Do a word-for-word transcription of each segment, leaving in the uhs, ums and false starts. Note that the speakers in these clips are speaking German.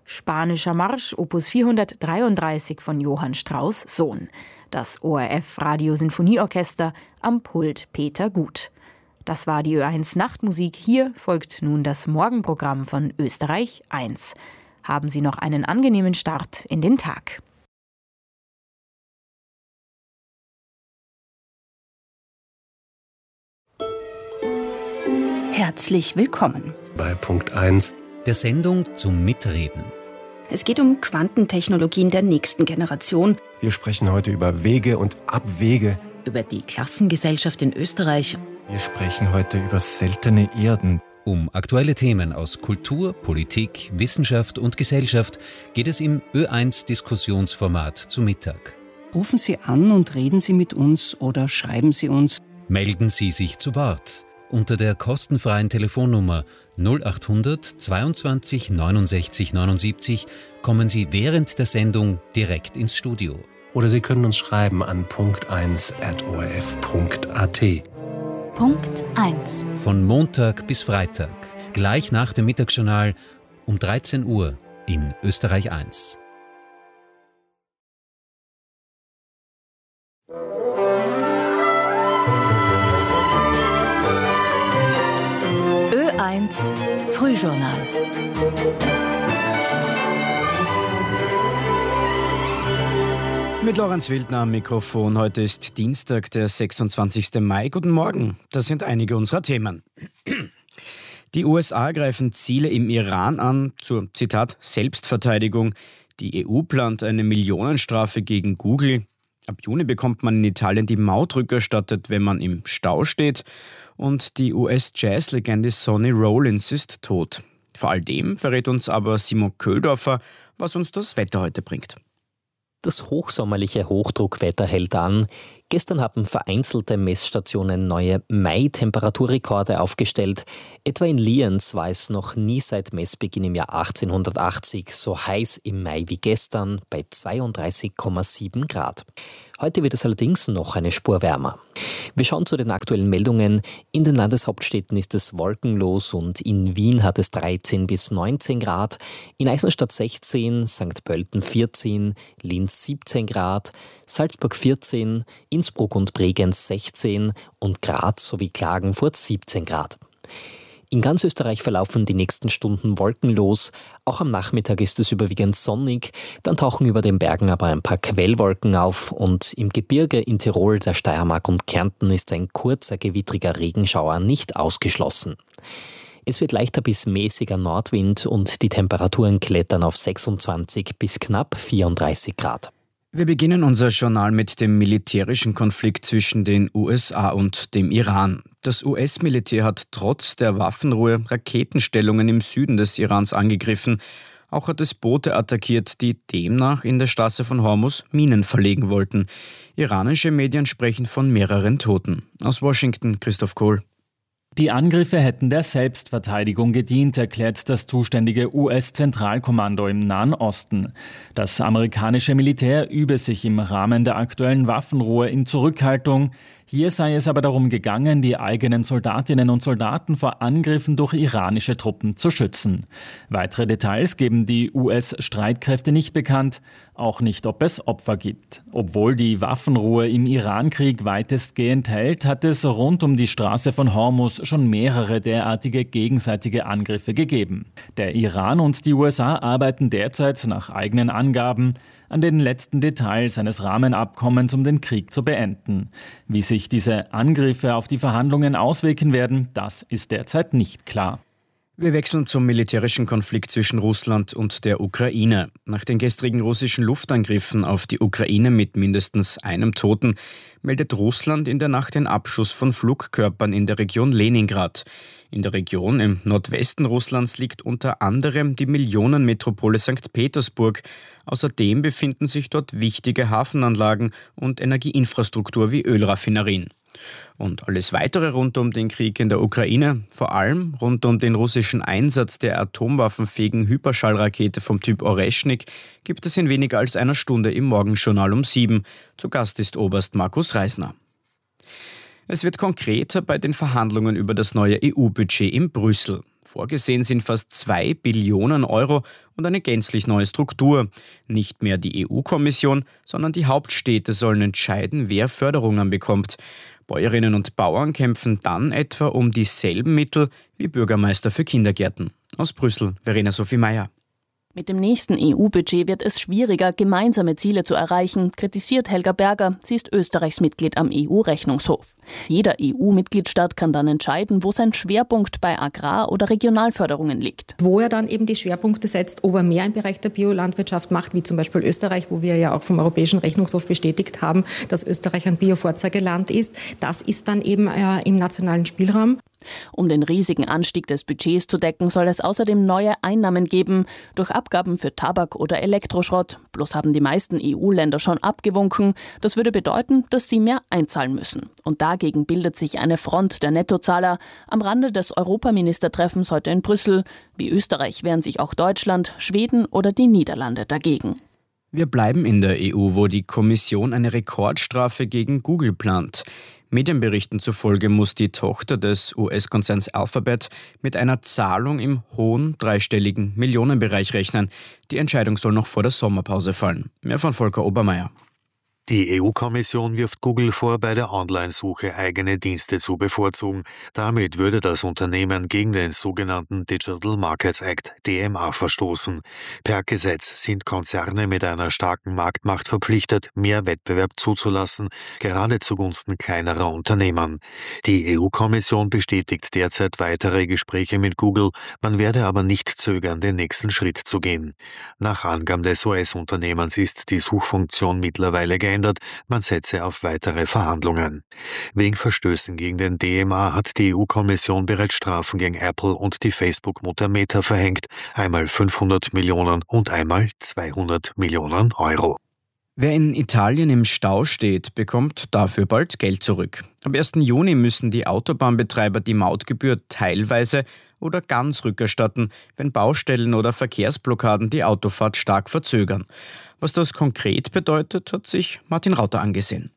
Spanischer Marsch, Opus vierhundertdreiunddreißig von Johann Strauss Sohn. Das O R F Radiosinfonieorchester, am Pult Peter Gut. Das war die Ö eins Nachtmusik. Hier folgt nun das Morgenprogramm von Österreich eins. Haben Sie noch einen angenehmen Start in den Tag. Herzlich willkommen bei Punkt eins der Sendung zum Mitreden. Es geht um Quantentechnologien der nächsten Generation. Wir sprechen heute über Wege und Abwege. Über die Klassengesellschaft in Österreich. Wir sprechen heute über seltene Erden. Um aktuelle Themen aus Kultur, Politik, Wissenschaft und Gesellschaft geht es im Ö eins Diskussionsformat zu Mittag. Rufen Sie an und reden Sie mit uns oder schreiben Sie uns. Melden Sie sich zu Wort unter der kostenfreien Telefonnummer null achthundert zweiundzwanzig neunundsechzig neunundsiebzig kommen Sie während der Sendung direkt ins Studio. Oder Sie können uns schreiben an punkt eins at o r f punkt a t. Punkt eins. Von Montag bis Freitag, gleich nach dem Mittagsjournal um dreizehn Uhr in Österreich eins. Ö eins Frühjournal. Mit Lorenz Wildner am Mikrofon. Heute ist Dienstag, der sechsundzwanzigsten Mai. Guten Morgen. Das sind einige unserer Themen. Die U S A greifen Ziele im Iran an zur, Zitat, Selbstverteidigung. Die E U plant eine Millionenstrafe gegen Google. Ab Juni bekommt man in Italien die Maut rückerstattet, wenn man im Stau steht. Und die U S-Jazz-Legende Sonny Rollins ist tot. Vor all dem verrät uns aber Simon Köhldorfer, was uns das Wetter heute bringt. Das hochsommerliche Hochdruckwetter hält an. Gestern haben vereinzelte Messstationen neue Mai-Temperaturrekorde aufgestellt. Etwa in Lienz war es noch nie seit Messbeginn im Jahr achtzehnhundertachtzig so heiß im Mai wie gestern bei zweiunddreißig Komma sieben Grad. Heute wird es allerdings noch eine Spur wärmer. Wir schauen zu den aktuellen Meldungen. In den Landeshauptstädten ist es wolkenlos und in Wien hat es dreizehn bis neunzehn Grad, in Eisenstadt sechzehn, Sankt Pölten vierzehn, Linz siebzehn Grad, Salzburg vierzehn, Innsbruck und Bregenz sechzehn und Graz sowie Klagenfurt siebzehn Grad. In ganz Österreich verlaufen die nächsten Stunden wolkenlos. Auch am Nachmittag ist es überwiegend sonnig. Dann tauchen über den Bergen aber ein paar Quellwolken auf. Und im Gebirge in Tirol, der Steiermark und Kärnten ist ein kurzer, gewittriger Regenschauer nicht ausgeschlossen. Es wird leichter bis mäßiger Nordwind und die Temperaturen klettern auf sechsundzwanzig bis knapp vierunddreißig Grad. Wir beginnen unser Journal mit dem militärischen Konflikt zwischen den U S A und dem Iran. Das U S-Militär hat trotz der Waffenruhe Raketenstellungen im Süden des Irans angegriffen. Auch hat es Boote attackiert, die demnach in der Straße von Hormuz Minen verlegen wollten. Iranische Medien sprechen von mehreren Toten. Aus Washington, Christoph Kohl. Die Angriffe hätten der Selbstverteidigung gedient, erklärt das zuständige U S-Zentralkommando im Nahen Osten. Das amerikanische Militär übe sich im Rahmen der aktuellen Waffenruhe in Zurückhaltung. Hier sei es aber darum gegangen, die eigenen Soldatinnen und Soldaten vor Angriffen durch iranische Truppen zu schützen. Weitere Details geben die U S-Streitkräfte nicht bekannt, auch nicht, ob es Opfer gibt. Obwohl die Waffenruhe im Irankrieg weitestgehend hält, hat es rund um die Straße von Hormuz schon mehrere derartige gegenseitige Angriffe gegeben. Der Iran und die U S A arbeiten derzeit nach eigenen Angaben an den letzten Details eines Rahmenabkommens, um den Krieg zu beenden. Wie sich diese Angriffe auf die Verhandlungen auswirken werden, das ist derzeit nicht klar. Wir wechseln zum militärischen Konflikt zwischen Russland und der Ukraine. Nach den gestrigen russischen Luftangriffen auf die Ukraine mit mindestens einem Toten meldet Russland in der Nacht den Abschuss von Flugkörpern in der Region Leningrad. In der Region im Nordwesten Russlands liegt unter anderem die Millionenmetropole Sankt Petersburg. Außerdem befinden sich dort wichtige Hafenanlagen und Energieinfrastruktur wie Ölraffinerien. Und alles weitere rund um den Krieg in der Ukraine, vor allem rund um den russischen Einsatz der atomwaffenfähigen Hyperschallrakete vom Typ Oreschnik, gibt es in weniger als einer Stunde im Morgenjournal um sieben. Zu Gast ist Oberst Markus Reisner. Es wird konkreter bei den Verhandlungen über das neue E U-Budget in Brüssel. Vorgesehen sind fast zwei Billionen Euro und eine gänzlich neue Struktur. Nicht mehr die E U-Kommission, sondern die Hauptstädte sollen entscheiden, wer Förderungen bekommt. Bäuerinnen und Bauern kämpfen dann etwa um dieselben Mittel wie Bürgermeister für Kindergärten. Aus Brüssel, Verena Sophie Meyer. Mit dem nächsten E U-Budget wird es schwieriger, gemeinsame Ziele zu erreichen, kritisiert Helga Berger. Sie ist Österreichs Mitglied am E U-Rechnungshof. Jeder E U-Mitgliedstaat kann dann entscheiden, wo sein Schwerpunkt bei Agrar- oder Regionalförderungen liegt. Wo er dann eben die Schwerpunkte setzt, ob er mehr im Bereich der Biolandwirtschaft macht, wie zum Beispiel Österreich, wo wir ja auch vom Europäischen Rechnungshof bestätigt haben, dass Österreich ein Bio-Vorzeigeland ist. Das ist dann eben äh, im nationalen Spielraum. Um den riesigen Anstieg des Budgets zu decken, soll es außerdem neue Einnahmen geben, durch Abgaben für Tabak oder Elektroschrott. Bloß haben die meisten E U-Länder schon abgewunken. Das würde bedeuten, dass sie mehr einzahlen müssen. Und dagegen bildet sich eine Front der Nettozahler am Rande des Europaministertreffens heute in Brüssel. Wie Österreich wehren sich auch Deutschland, Schweden oder die Niederlande dagegen. Wir bleiben in der E U, wo die Kommission eine Rekordstrafe gegen Google plant. Medienberichten zufolge muss die Tochter des U S-Konzerns Alphabet mit einer Zahlung im hohen dreistelligen Millionenbereich rechnen. Die Entscheidung soll noch vor der Sommerpause fallen. Mehr von Volker Obermeier. Die E U-Kommission wirft Google vor, bei der Online-Suche eigene Dienste zu bevorzugen. Damit würde das Unternehmen gegen den sogenannten Digital Markets Act D M A verstoßen. Per Gesetz sind Konzerne mit einer starken Marktmacht verpflichtet, mehr Wettbewerb zuzulassen, gerade zugunsten kleinerer Unternehmen. Die E U-Kommission bestätigt derzeit weitere Gespräche mit Google, man werde aber nicht zögern, den nächsten Schritt zu gehen. Nach Angaben des U S-Unternehmens ist die Suchfunktion mittlerweile geändert. Man setze auf weitere Verhandlungen. Wegen Verstößen gegen den D M A hat die E U-Kommission bereits Strafen gegen Apple und die Facebook-Mutter Meta verhängt, einmal fünfhundert Millionen und einmal zweihundert Millionen Euro. Wer in Italien im Stau steht, bekommt dafür bald Geld zurück. Am ersten Juni müssen die Autobahnbetreiber die Mautgebühr teilweise oder ganz rückerstatten, wenn Baustellen oder Verkehrsblockaden die Autofahrt stark verzögern. Was das konkret bedeutet, hat sich Martin Rauter angesehen.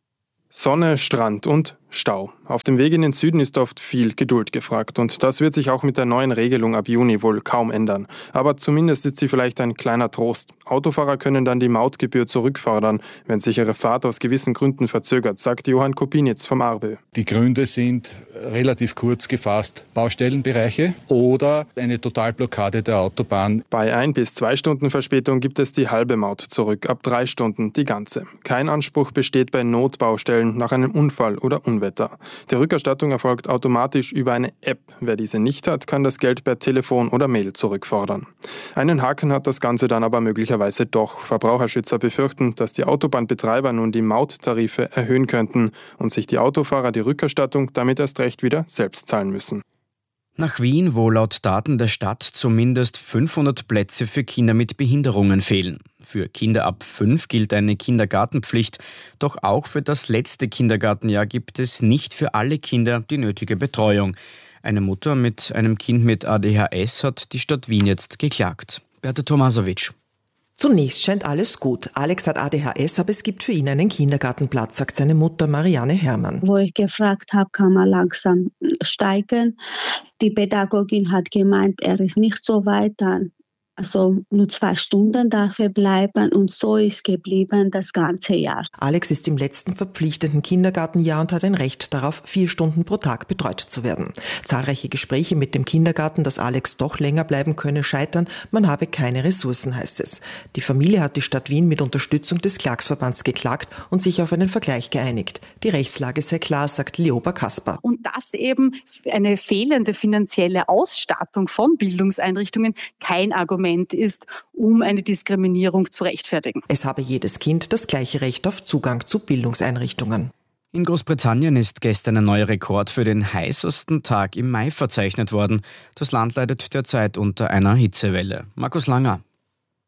Sonne, Strand und Stau. Auf dem Weg in den Süden ist oft viel Geduld gefragt und das wird sich auch mit der neuen Regelung ab Juni wohl kaum ändern. Aber zumindest ist sie vielleicht ein kleiner Trost. Autofahrer können dann die Mautgebühr zurückfordern, wenn sich ihre Fahrt aus gewissen Gründen verzögert, sagt Johann Kopinitz vom ARBÖ. Die Gründe sind relativ kurz gefasst Baustellenbereiche oder eine Totalblockade der Autobahn. Bei ein bis zwei Stunden Verspätung gibt es die halbe Maut zurück, ab drei Stunden die ganze. Kein Anspruch besteht bei Notbaustellen nach einem Unfall oder Unwetter. Die Rückerstattung erfolgt automatisch über eine App. Wer diese nicht hat, kann das Geld per Telefon oder Mail zurückfordern. Einen Haken hat das Ganze dann aber möglicherweise doch. Verbraucherschützer befürchten, dass die Autobahnbetreiber nun die Mauttarife erhöhen könnten und sich die Autofahrer die Rückerstattung damit erst recht wieder selbst zahlen müssen. Nach Wien, wo laut Daten der Stadt zumindest fünfhundert Plätze für Kinder mit Behinderungen fehlen. Für Kinder ab fünf gilt eine Kindergartenpflicht, doch auch für das letzte Kindergartenjahr gibt es nicht für alle Kinder die nötige Betreuung. Eine Mutter mit einem Kind mit A D H S hat die Stadt Wien jetzt geklagt. Berta Tomasowitsch. Zunächst scheint alles gut. Alex hat A D H S, aber es gibt für ihn einen Kindergartenplatz, sagt seine Mutter Marianne Herrmann. Wo ich gefragt habe, kann man langsam steigen. Die Pädagogin hat gemeint, er ist nicht so weit dann. Also nur zwei Stunden darf er bleiben und so ist geblieben das ganze Jahr. Alex ist im letzten verpflichtenden Kindergartenjahr und hat ein Recht darauf, vier Stunden pro Tag betreut zu werden. Zahlreiche Gespräche mit dem Kindergarten, dass Alex doch länger bleiben könne, scheitern. Man habe keine Ressourcen, heißt es. Die Familie hat die Stadt Wien mit Unterstützung des Klagsverbands geklagt und sich auf einen Vergleich geeinigt. Die Rechtslage sei klar, sagt Leoba Kasper. Und dass eben eine fehlende finanzielle Ausstattung von Bildungseinrichtungen kein Argument ist, um eine Diskriminierung zu rechtfertigen. Es habe jedes Kind das gleiche Recht auf Zugang zu Bildungseinrichtungen. In Großbritannien ist gestern ein neuer Rekord für den heißesten Tag im Mai verzeichnet worden. Das Land leidet derzeit unter einer Hitzewelle. Markus Langer.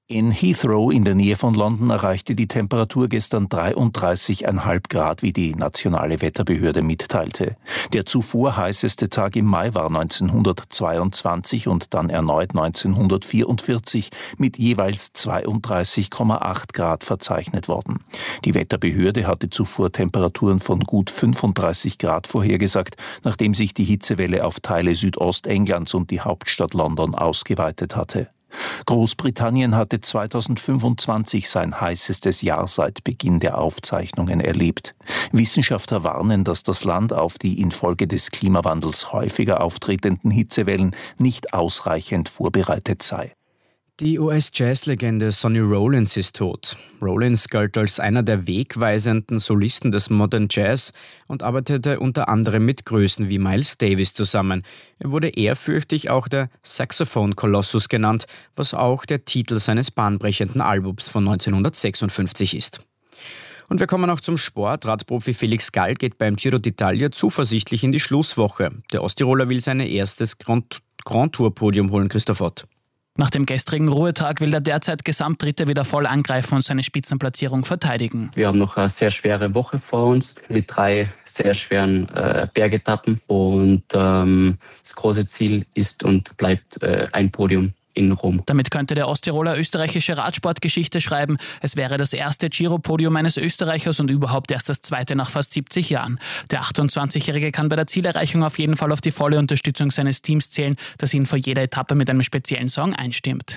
In Heathrow in der Nähe von London erreichte die Temperatur gestern dreiunddreißig Komma fünf Grad, wie die nationale Wetterbehörde mitteilte. Der zuvor heißeste Tag im Mai war neunzehnhundertzweiundzwanzig und dann erneut neunzehnhundertvierundvierzig mit jeweils zweiunddreißig Komma acht Grad verzeichnet worden. Die Wetterbehörde hatte zuvor Temperaturen von gut fünfunddreißig Grad vorhergesagt, nachdem sich die Hitzewelle auf Teile Südostenglands und die Hauptstadt London ausgeweitet hatte. Großbritannien hatte zweitausendfünfundzwanzig sein heißestes Jahr seit Beginn der Aufzeichnungen erlebt. Wissenschaftler warnen, dass das Land auf die infolge des Klimawandels häufiger auftretenden Hitzewellen nicht ausreichend vorbereitet sei. Die U S-Jazz-Legende Sonny Rollins ist tot. Rollins galt als einer der wegweisenden Solisten des Modern Jazz und arbeitete unter anderem mit Größen wie Miles Davis zusammen. Er wurde ehrfürchtig auch der Saxophon-Kolossus genannt, was auch der Titel seines bahnbrechenden Albums von neunzehnhundertsechsundfünfzig ist. Und wir kommen auch zum Sport. Radprofi Felix Gall geht beim Giro d'Italia zuversichtlich in die Schlusswoche. Der Osttiroler will sein erstes Grand, Grand Tour-Podium holen, Christoph Ott. Nach dem gestrigen Ruhetag will der derzeit Gesamtdritte wieder voll angreifen und seine Spitzenplatzierung verteidigen. Wir haben noch eine sehr schwere Woche vor uns mit drei sehr schweren äh, Bergetappen und ähm, das große Ziel ist und bleibt äh, ein Podium in Rom. Damit könnte der Osttiroler österreichische Radsportgeschichte schreiben. Es wäre das erste Giro-Podium eines Österreichers und überhaupt erst das zweite nach fast siebzig Jahren. Der achtundzwanzigjährige kann bei der Zielerreichung auf jeden Fall auf die volle Unterstützung seines Teams zählen, das ihn vor jeder Etappe mit einem speziellen Song einstimmt.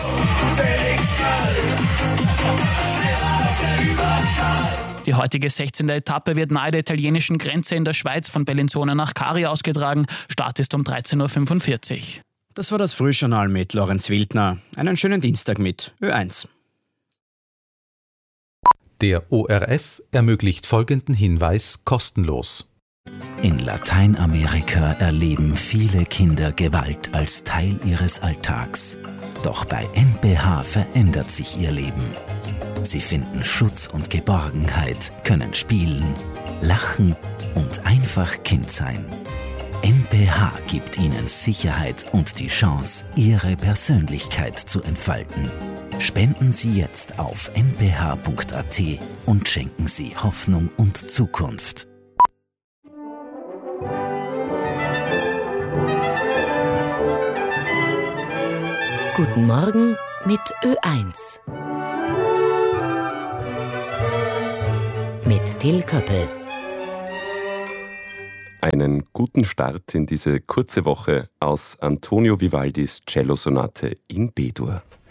Die heutige sechzehnte Etappe wird nahe der italienischen Grenze in der Schweiz von Bellinzona nach Cari ausgetragen. Start ist um dreizehn Uhr fünfundvierzig. Das war das Frühjournal mit Lorenz Wildner. Einen schönen Dienstag mit Ö eins. Der O R F ermöglicht folgenden Hinweis kostenlos. In Lateinamerika erleben viele Kinder Gewalt als Teil ihres Alltags. Doch bei N P H verändert sich ihr Leben. Sie finden Schutz und Geborgenheit, können spielen, lachen und einfach Kind sein. N P H gibt ihnen Sicherheit und die Chance, ihre Persönlichkeit zu entfalten. Spenden Sie jetzt auf n p h punkt a t und schenken Sie Hoffnung und Zukunft. Guten Morgen mit Ö eins. Mit Till Köppel. Einen guten Start in diese kurze Woche aus Antonio Vivaldis Cellosonate in B-Dur.